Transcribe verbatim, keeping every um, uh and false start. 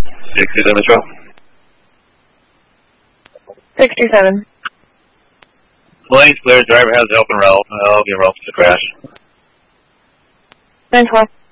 sixty-seven, Metro. sixty-seven. Lane's clear. Driver has the open route. I'll be route to crash. ten twelve.